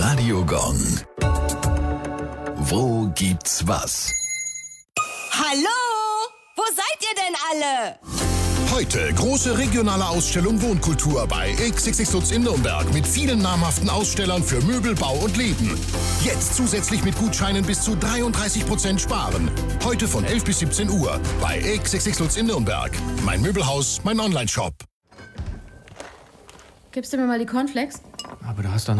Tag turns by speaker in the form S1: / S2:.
S1: Radio Gong. Wo gibt's was?
S2: Hallo? Wo seid ihr denn alle?
S3: Heute große regionale Ausstellung Wohnkultur bei XXX Lutz in Nürnberg mit vielen namhaften Ausstellern für Möbel, Bau und Leben. Jetzt zusätzlich mit Gutscheinen bis zu 33% sparen. Heute von 11 bis 17 Uhr bei XXX Lutz in Nürnberg. Mein Möbelhaus, mein Online-Shop.
S4: Gibst du mir mal die Cornflakes?
S5: Aber du hast doch